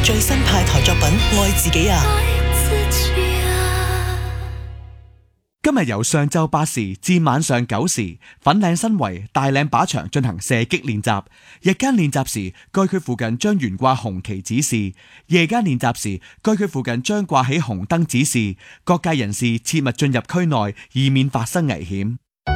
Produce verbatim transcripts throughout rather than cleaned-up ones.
最新派台作品《愛自己啊》。 今日由上晝八時至晚上九時，粉嶺新圍大嶺靶場進行射擊練習。日間練習時，該區附近將懸掛紅旗指示；夜間練習時，該區附近將掛起紅燈指示。各界人士切勿進入區內，以免發生危險。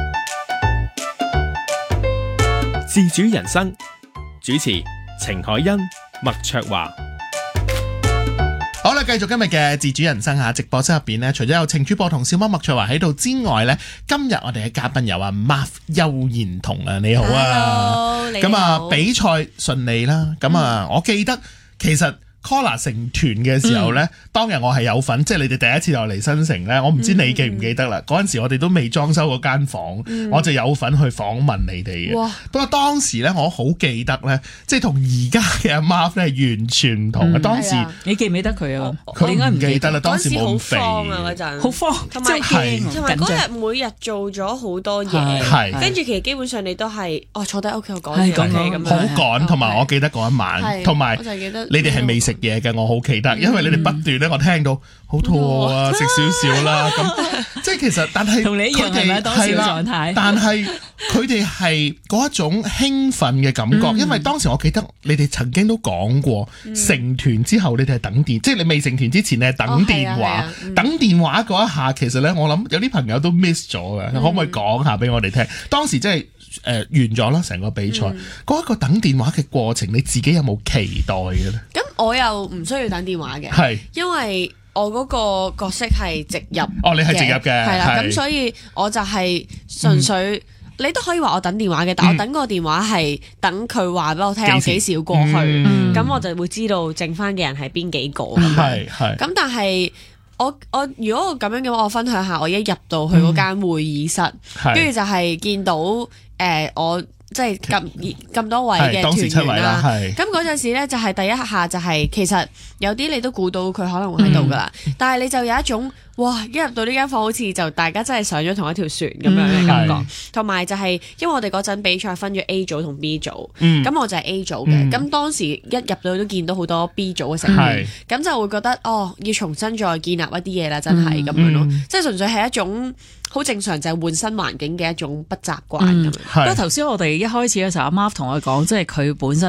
自主人生主持程海欣、麥卓華。 好啦，繼續今日嘅自主人生嚇，直播室入邊呢，除咗有程主播同小貓麥卓華喺度之外呢，今日我哋嘅嘉賓有啊 Marv 邱彥彤啊，你好啊，咁啊比賽順利啦，咁啊、嗯、我記得其實 Collar 成團嘅時候呢，嗯、當日我係有份，即係你哋第一次落嚟新城呢，我唔知你記唔記得啦。嗰陣、嗯、時我哋都未裝修嗰間房，嗯、我就有份去訪問你哋嘅。哇不過當時呢，我好記得呢，即係同而家嘅阿 Marv 咧係完全唔同嘅。嗯、當時、 啊、你記唔記得佢啊？ 佢應該唔記得啦。當時冇咁肥， 好慌啊嗰陣， 好慌， 同埋同埋嗰日每日做咗好多嘢，跟住其實基本上你都係哦坐低屋企我講嘢咁好趕，同埋我記得嗰一晚，同埋你哋係未食嘢嘅，我好記得，因為你哋不斷咧，我聽到好肚餓啊，食少少啦，咁即係其實，但係同你一樣係咪當時嘅狀態？ 但係佢哋係嗰一種興奮嘅感覺，因為當時我記得你哋曾經都講過，成團之後你哋係等電，即係你未成團之前你係等電話，等電話嗰一下，其實咧我諗有啲朋友都 miss 咗嘅，可唔可以講下俾我哋聽？當時即係誒完咗啦，成個比賽嗰一個等電話嘅過程，你自己有冇期待嘅咧？ 咁我又唔需要等電話嘅，係因為我嗰個角色係直入， 哦，你係直入嘅， 係啦，咁所以我就係純粹，你都可以話我等電話嘅，但我等個電話係等佢話俾我聽有幾少過去，咁我就會知道剩翻嘅人係邊幾個咁樣，係咁但係我我如果我咁樣嘅話，我分享下我一入到去嗰間會議室，跟住就係見到誒我。即係咁咁多位嘅團員啦，咁嗰陣時咧就係第一下就係、是、其實有啲你都估到佢可能會喺度噶啦，嗯、但係你就有一種哇一入到呢間房好似就大家真係上咗同一條船咁樣嘅感覺，同埋、嗯、就係因為我哋嗰陣比賽分咗 A 組同 B 組，咁、嗯、我就係 A 組嘅，咁、嗯、當時一入到都見到好多 B 組嘅成員，咁、嗯、就會覺得哦要重新再建立一啲嘢啦，真係咁樣咯，嗯、即係純粹係一種。好正常就係換新環境嘅一種不習慣咁樣。不過頭先我哋一開始嘅時候，阿 Marv 同我講，即係佢本身。